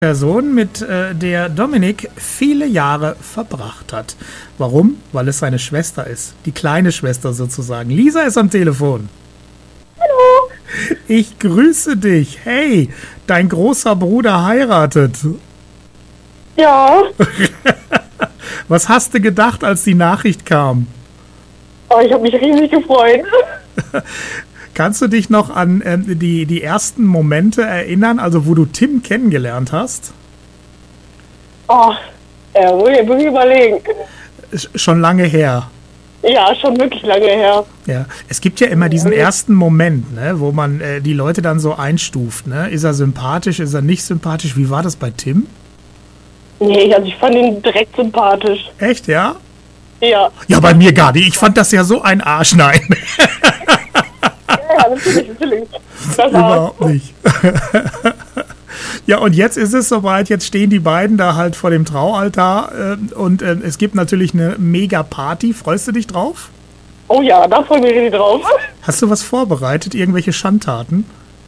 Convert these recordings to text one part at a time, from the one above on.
Person, mit der Dominik viele Jahre verbracht hat. Warum? Weil es seine Schwester ist. Die kleine Schwester sozusagen. Lisa ist am Telefon. Hallo. Ich grüße dich. Hey, dein großer Bruder heiratet. Ja. Was hast du gedacht, als die Nachricht kam? Oh, ich habe mich riesig gefreut. Kannst du dich noch an die ersten Momente erinnern, also wo du Tim kennengelernt hast? Oh, muss ich wirklich überlegen. Schon lange her. Ja, schon wirklich lange her. Ja, es gibt ja immer diesen ersten Moment, ne, wo man die Leute dann so einstuft. Ne? Ist er sympathisch, ist er nicht sympathisch? Wie war das bei Tim? Nee, also ich fand ihn direkt sympathisch. Echt, ja? Ja. Ja, bei mir gar nicht. Ich fand das ja so ein Arsch, nein. Ja, natürlich. Das Überhaupt nicht. Ja, und jetzt ist es soweit, jetzt stehen die beiden da halt vor dem Traualtar und es gibt natürlich eine mega Party. Freust du dich drauf? Oh ja, da freue ich mich richtig drauf. Hast du was vorbereitet? Irgendwelche Schandtaten?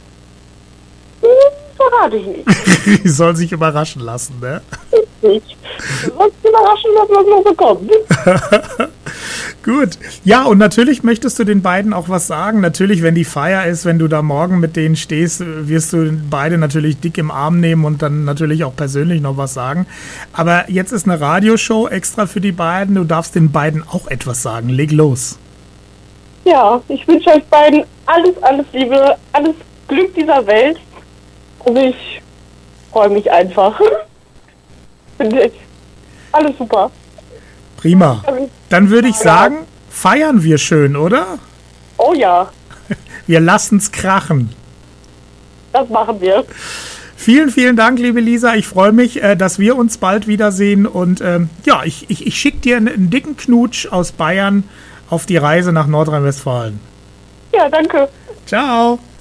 Verrate ich nicht. Die sollen sich überraschen lassen, ne? Nicht. Sonst überraschen, was noch so kommt. Gut. Ja, und natürlich möchtest du den beiden auch was sagen. Natürlich, wenn die Feier ist, wenn du da morgen mit denen stehst, wirst du beide natürlich dick im Arm nehmen und dann natürlich auch persönlich noch was sagen. Aber jetzt ist eine Radioshow extra für die beiden. Du darfst den beiden auch etwas sagen. Leg los. Ja, ich wünsche euch beiden alles Liebe, alles Glück dieser Welt. Und ich freue mich einfach. Finde ich alles super. Prima. Dann würde ich sagen, feiern wir schön, oder? Oh ja. Wir lassen's krachen. Das machen wir. Vielen, vielen Dank, liebe Lisa. Ich freue mich, dass wir uns bald wiedersehen. Und ja, ich schicke dir einen dicken Knutsch aus Bayern auf die Reise nach Nordrhein-Westfalen. Ja, danke. Ciao.